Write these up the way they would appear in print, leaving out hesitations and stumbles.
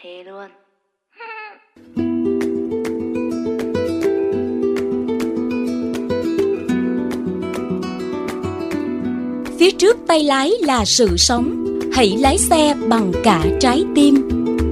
Thề luôn. Phía trước tay lái là sự sống, hãy lái xe bằng cả trái tim.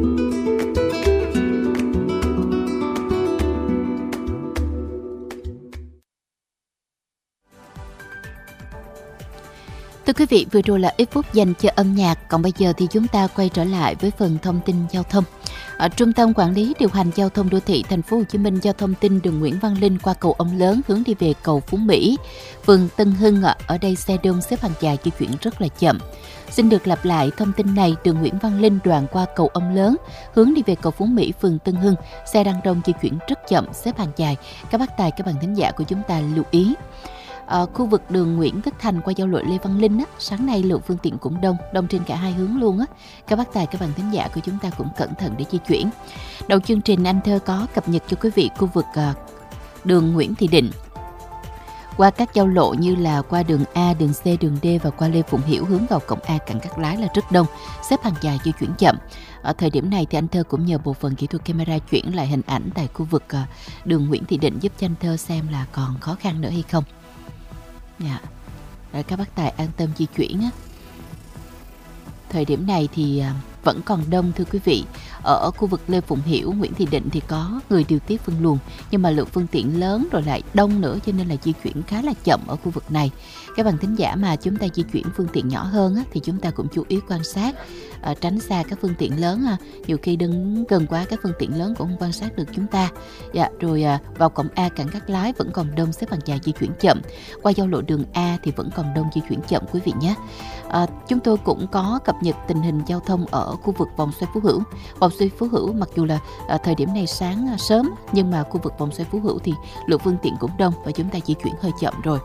Thưa quý vị, vừa rồi là ít phút dành cho âm nhạc. Còn bây giờ thì chúng ta quay trở lại với phần thông tin giao thông. Ở Trung tâm Quản lý Điều hành Giao thông Đô thị Thành phố Hồ Chí Minh cho thông tin đường Nguyễn Văn Linh qua cầu Ông Lớn hướng đi về cầu Phú Mỹ, phường Tân Hưng. Ở đây xe đông xếp hàng dài di chuyển rất là chậm. Xin được lặp lại thông tin này, đường Nguyễn Văn Linh đoạn qua cầu Ông Lớn hướng đi về cầu Phú Mỹ, phường Tân Hưng, xe đang đông di chuyển rất chậm, xếp hàng dài. Các bác tài, các bạn thính giả của chúng ta lưu ý. Ở khu vực đường Nguyễn Tất Thành qua giao lộ Lê Văn Linh sáng nay lượng phương tiện cũng đông trên cả hai hướng luôn Các bác tài, các bạn thính giả của chúng ta cũng cẩn thận để di chuyển. Đầu chương trình anh Thơ có cập nhật cho quý vị khu vực đường Nguyễn Thị Định qua các giao lộ như là qua đường A, đường C, đường D và qua Lê Phụng Hiểu hướng vào cổng A cảng Cát Lái là rất đông, xếp hàng dài di chuyển chậm. Ở thời điểm này thì anh Thơ cũng nhờ bộ phận kỹ thuật camera chuyển lại hình ảnh tại khu vực đường Nguyễn Thị Định giúp cho anh Thơ xem là còn khó khăn nữa hay không. Để các bác tài an tâm di chuyển Thời điểm này thì vẫn còn đông thưa quý vị. Ở khu vực Lê Phụng Hiểu, Nguyễn Thị Định thì có người điều tiết phân luồng, nhưng mà lượng phương tiện lớn rồi lại đông nữa cho nên là di chuyển khá là chậm ở khu vực này. Các bạn thính giả mà chúng ta di chuyển phương tiện nhỏ hơn thì chúng ta cũng chú ý quan sát, tránh xa các phương tiện lớn. Nhiều khi đứng gần quá các phương tiện lớn cũng không quan sát được chúng ta. Rồi vào cổng A cảng Cát Lái vẫn còn đông, xếp hàng dài di chuyển chậm. Qua giao lộ đường A thì vẫn còn đông, di chuyển chậm quý vị nhé. Chúng tôi cũng có cập nhật tình hình giao thông ở khu vực vòng xoay Phú Hữu. Vòng xoay Phú Hữu mặc dù là thời điểm này sáng sớm, nhưng mà khu vực vòng xoay Phú Hữu thì lượng phương tiện cũng đông và chúng ta di chuyển hơi chậm rồi.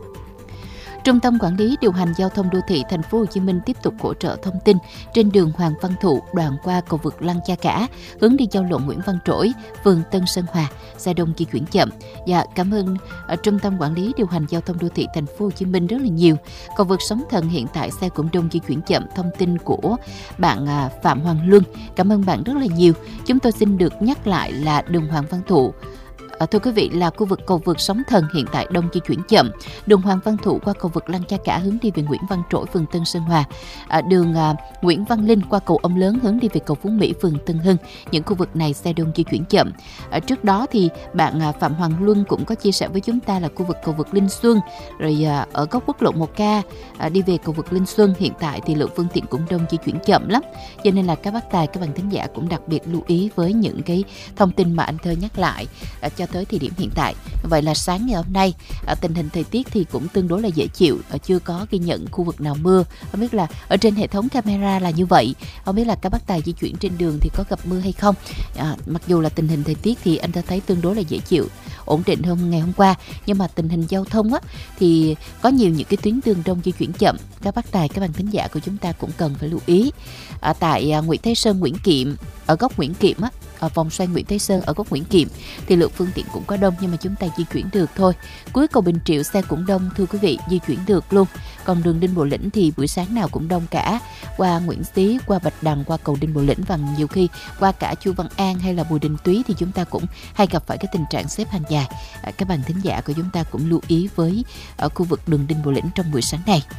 Trung tâm Quản lý Điều hành Giao thông Đô thị Thành phố Hồ Chí Minh tiếp tục hỗ trợ thông tin trên đường Hoàng Văn Thụ đoạn qua cầu vượt Lăng Cha Cả hướng đi giao lộ Nguyễn Văn Trỗi, phường Tân Sơn Hòa, xe đông di chuyển chậm. Cảm ơn Trung tâm Quản lý Điều hành Giao thông Đô thị Thành phố Hồ Chí Minh rất là nhiều. Cầu vượt Sóng Thần hiện tại xe cũng đông di chuyển chậm. Thông tin của bạn Phạm Hoàng Luân, cảm ơn bạn rất là nhiều. Chúng tôi xin được nhắc lại là đường Hoàng Văn Thụ. Thưa quý vị, là khu vực cầu vượt Sóng Thần hiện tại đông di chuyển chậm. Đường Hoàng Văn Thụ qua cầu vượt Lăng Cha Cả hướng đi về Nguyễn Văn Trỗi, phường Tân Sơn Hòa. Đường Nguyễn Văn Linh qua cầu Ông Lớn hướng đi về cầu Phú Mỹ, phường Tân Hưng. Những khu vực này xe đông di chuyển chậm. Trước đó thì bạn Phạm Hoàng Luân cũng có chia sẻ với chúng ta là khu vực cầu vượt Linh Xuân, rồi ở góc quốc lộ 1K đi về cầu vượt Linh Xuân hiện tại thì lượng phương tiện cũng đông di chuyển chậm lắm. Cho nên là các bác tài, các bạn thính giả cũng đặc biệt lưu ý với những cái thông tin mà anh Thơ nhắc lại cho tới thời điểm hiện tại. Vậy là sáng ngày hôm nay tình hình thời tiết thì cũng tương đối là dễ chịu, chưa có ghi nhận khu vực nào mưa. Không biết là ở trên hệ thống camera là như vậy, không biết là các bác tài di chuyển trên đường thì có gặp mưa hay không. Mặc dù là tình hình thời tiết thì anh ta thấy tương đối là dễ chịu, ổn định hơn ngày hôm qua, nhưng mà tình hình giao thông thì có nhiều những cái tuyến đường đông di chuyển chậm. Các bác tài, các bạn thính giả của chúng ta cũng cần phải lưu ý. Tại Nguyễn Thái Sơn, Nguyễn Kiệm, ở góc Nguyễn Kiệm ở vòng xoay Nguyễn Thái Sơn ở góc Nguyễn Kiệm thì lượng phương tiện cũng có đông, nhưng mà chúng ta di chuyển được thôi. Cuối cầu Bình Triệu xe cũng đông thưa quý vị, di chuyển được luôn. Còn đường Đinh Bộ Lĩnh thì buổi sáng nào cũng đông cả, qua Nguyễn Xí, qua Bạch Đằng, qua cầu Đinh Bộ Lĩnh và nhiều khi qua cả Chu Văn An hay là Bùi Đình Túy thì chúng ta cũng hay gặp phải cái tình trạng xếp hàng dài. Các bạn thính giả của chúng ta cũng lưu ý với ở khu vực đường Đinh Bộ Lĩnh trong buổi sáng này.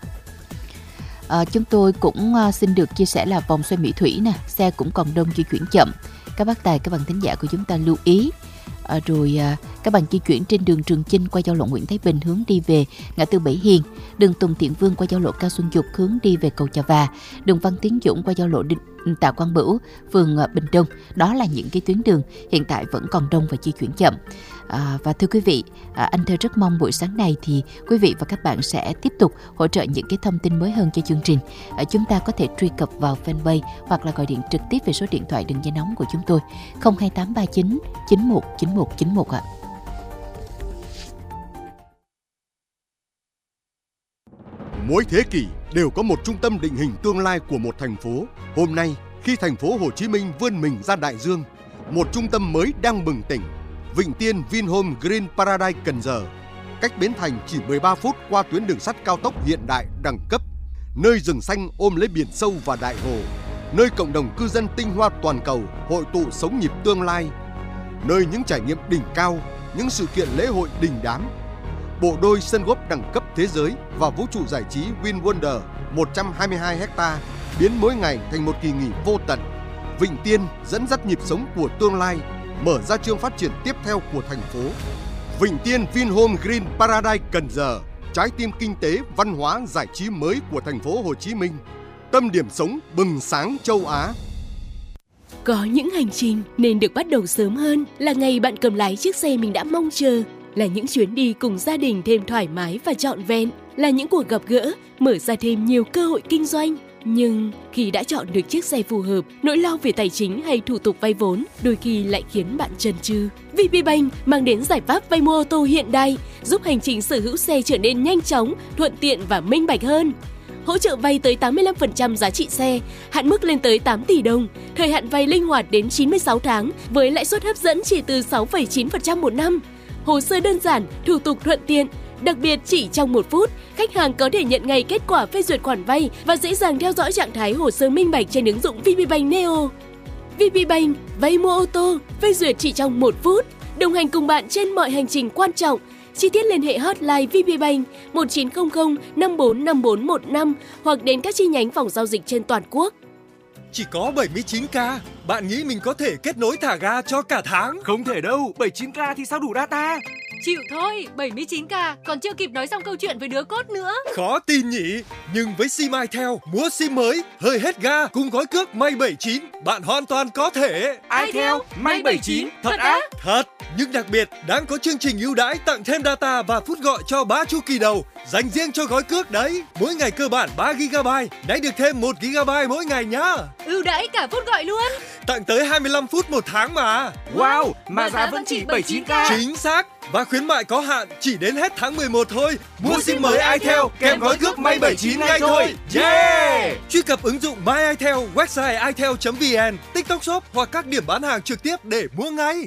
Chúng tôi cũng xin được chia sẻ là vòng xoay Mỹ Thủy nè, xe cũng còn đông di chuyển chậm. Các bác tài, các bạn thính giả của chúng ta lưu ý. Rồi các bạn di chuyển trên đường Trường Chinh qua giao lộ Nguyễn Thái Bình hướng đi về ngã tư Bảy Hiền, đường Tùng Thiện Vương qua giao lộ Cao Xuân Dục hướng đi về cầu Chà Và, đường Văn Tiến Dũng qua giao lộ Tạ Quang Bửu, phường Bình Đông. Đó là những cái tuyến đường hiện tại vẫn còn đông và di chuyển chậm. Và thưa quý vị, anh Thơ rất mong buổi sáng này thì quý vị và các bạn sẽ tiếp tục hỗ trợ những cái thông tin mới hơn cho chương trình. Chúng ta có thể truy cập vào fanpage hoặc là gọi điện trực tiếp về số điện thoại đường dây nóng của chúng tôi 02839 919191 ạ. Mỗi thế kỷ đều có một trung tâm định hình tương lai của một thành phố. Hôm nay, khi thành phố Hồ Chí Minh vươn mình ra đại dương, một trung tâm mới đang bừng tỉnh. Vịnh Tiên Vinhome Green Paradise Cần Giờ, cách Bến Thành chỉ 13 phút qua tuyến đường sắt cao tốc hiện đại đẳng cấp, nơi rừng xanh ôm lấy biển sâu và đại hồ. nơi cộng đồng cư dân tinh hoa toàn cầu hội tụ sống nhịp tương lai, nơi những trải nghiệm đỉnh cao, những sự kiện lễ hội đình đám. Bộ đôi sân golf đẳng cấp thế giới và vũ trụ giải trí Win Wonder 122 ha biến mỗi ngày thành một kỳ nghỉ vô tận. Vịnh Tiên dẫn dắt nhịp sống của tương lai, mở ra chương phát triển tiếp theo của thành phố. Vịnh Tiên Vinhome Green Paradise Cần Giờ, trái tim kinh tế, văn hóa, giải trí mới của thành phố Hồ Chí Minh. Tâm điểm sống bừng sáng châu Á. Có những hành trình nên được bắt đầu sớm hơn là ngày bạn cầm lái chiếc xe mình đã mong chờ, là những chuyến đi cùng gia đình thêm thoải mái và trọn vẹn, là những cuộc gặp gỡ mở ra thêm nhiều cơ hội kinh doanh. Nhưng khi đã chọn được chiếc xe phù hợp, nỗi lo về tài chính hay thủ tục vay vốn đôi khi lại khiến bạn chần chừ. VPBank mang đến giải pháp vay mua ô tô hiện đại, giúp hành trình sở hữu xe trở nên nhanh chóng, thuận tiện và minh bạch hơn. Hỗ trợ vay tới 85% giá trị xe, hạn mức lên tới 8 tỷ đồng, thời hạn vay linh hoạt đến 96 tháng với lãi suất hấp dẫn chỉ từ 6,9% một năm. Hồ sơ đơn giản, thủ tục thuận tiện. Đặc biệt, chỉ trong 1 phút, khách hàng có thể nhận ngay kết quả phê duyệt khoản vay và dễ dàng theo dõi trạng thái hồ sơ minh bạch trên ứng dụng VPBank Neo. VPBank, vay mua ô tô, phê duyệt chỉ trong 1 phút, đồng hành cùng bạn trên mọi hành trình quan trọng. Chi tiết liên hệ hotline VPBank 1900 545415 hoặc đến các chi nhánh phòng giao dịch trên toàn quốc. Chỉ có 79k, bạn nghĩ mình có thể kết nối thả ga cho cả tháng? Không thể đâu, 79k thì sao đủ data? Chịu thôi, 79k, còn chưa kịp nói xong câu chuyện với đứa cốt nữa. Khó tin nhỉ? Nhưng với sim itel, mua sim mới, hơi hết ga cùng gói cước May 79, bạn hoàn toàn có thể. itel, May 79, thật á? Thật, nhưng đặc biệt đáng có chương trình ưu đãi tặng thêm data và phút gọi cho 3 chu kỳ đầu, dành riêng cho gói cước đấy. Mỗi ngày cơ bản 3GB, nãy được thêm 1GB mỗi ngày nhá. Ưu đãi cả phút gọi luôn. Tặng tới 25 phút một tháng mà. Wow, mà giá vẫn chỉ 79k. Chính xác. Và khuyến mại có hạn chỉ đến hết tháng 11 thôi. Mua sim mới itel kèm gói cước May 79 ngay thôi. Yeah! Truy cập ứng dụng My itel, website itel.vn, TikTok Shop hoặc các điểm bán hàng trực tiếp để mua ngay.